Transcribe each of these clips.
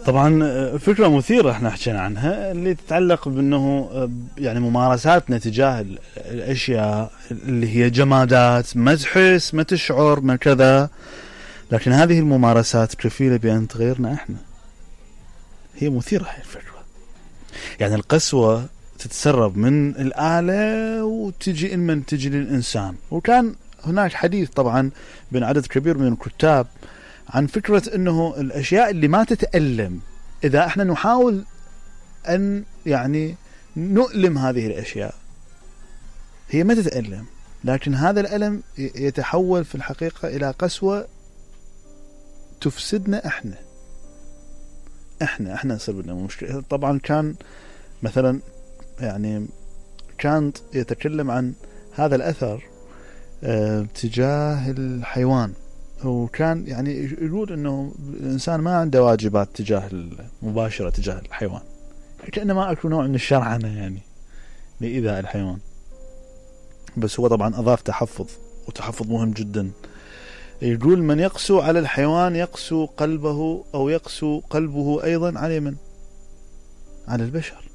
طبعا فكرة مثيرة احنا حكينا عنها، اللي تتعلق بأنه يعني ممارساتنا تجاه الأشياء اللي هي جمادات، ما تحس ما تشعر ما كذا، لكن هذه الممارسات كفيلة بأن تغيرنا احنا. هي مثيرة هاي الفكرة. يعني القسوة تتسرب من الآلة وتجي من تجي للإنسان. وكان هناك حديث طبعا بين عدد كبير من الكتاب عن فكرة أنه الأشياء اللي ما تتألم، إذا احنا نحاول أن يعني نؤلم هذه الأشياء، هي ما تتألم، لكن هذا الألم يتحول في الحقيقة إلى قسوة تفسدنا احنا نصير بدنا مشكلة. طبعا كان مثلا يعني كانت يتكلم عن هذا الأثر تجاه الحيوان، وكان يعني يقول انه الانسان ما عنده واجبات تجاه مباشرة تجاه الحيوان، كأنما اكو نوع من الشرعنة يعني لإيذاء الحيوان. بس هو طبعا اضاف تحفظ، وتحفظ مهم جدا. يقول من يقسو على الحيوان يقسو قلبه، او يقسو قلبه ايضا على من؟ على البشر.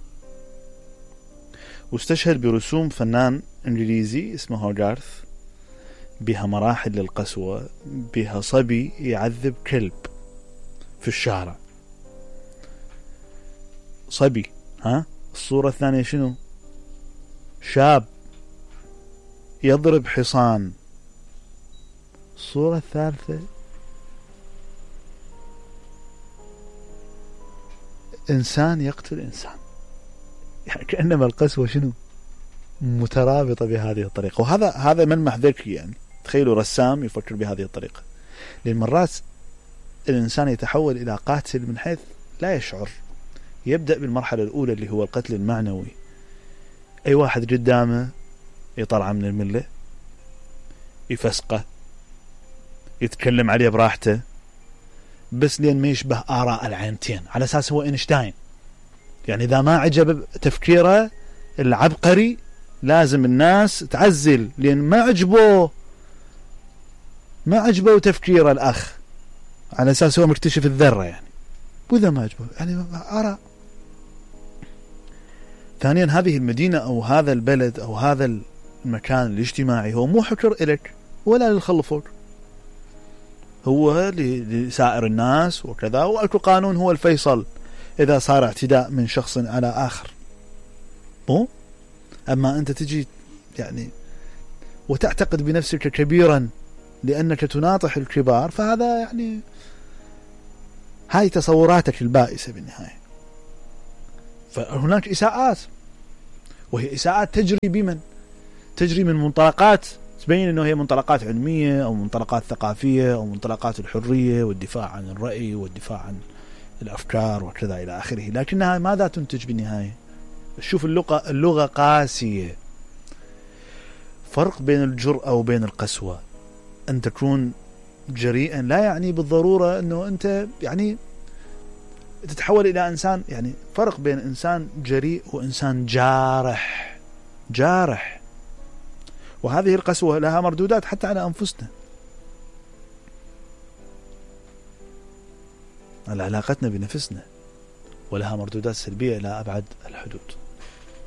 واستشهد برسوم فنان انجليزي اسمه هوغارث بها مراحل للقسوة، بها صبي يعذب كلب في الشارع، صبي. الصورة الثانية شنو؟ شاب يضرب حصان. الصورة الثالثة إنسان يقتل إنسان. يعني كأنما القسوة شنو؟ مترابطة بهذه الطريقة. وهذا ملمح ذكي. يعني تخيلوا رسام يفكر بهذه الطريقة. لأن مرات الإنسان يتحول إلى قاتل من حيث لا يشعر. يبدأ بالمرحلة الأولى اللي هو القتل المعنوي. أي واحد قدامه يطلع من الملة، يفسقه، يتكلم عليه براحته، بس لين ما يشبه آراء العينتين، على أساس هو إينشتاين. يعني إذا ما عجب تفكيره العبقري لازم الناس تعزل، لأن ما عجبه تفكير الأخ، على أساس هو مكتشف الذرة يعني. وإذا ما عجبه يعني آراء. ثانيا، هذه المدينة أو هذا البلد أو هذا المكان الاجتماعي هو مو حكر إلك ولا للخلفوك، هو لسائر الناس وكذا. وأكو قانون هو الفيصل إذا صار اعتداء من شخص على آخر. أما أنت تجي يعني وتعتقد بنفسك كبيرا لأنك تناطح الكبار، فهذا يعني هاي تصوراتك البائسة بالنهاية. فهناك إساءات، وهي إساءات تجري من منطلقات تبين أنه هي منطلقات علمية أو منطلقات ثقافية أو منطلقات الحرية والدفاع عن الرأي والدفاع عن الأفكار وكذا إلى آخره، لكنها ماذا تنتج بالنهاية؟ شوف اللغة قاسية. فرق بين الجرأة وبين القسوة. أن تكون جريئا لا يعني بالضرورة أنه أنت يعني تتحول إلى إنسان. يعني فرق بين إنسان جريء وإنسان جارح. وهذه القسوة لها مردودات حتى على أنفسنا، على علاقتنا بنفسنا، ولها مردودات سلبية إلى أبعد الحدود.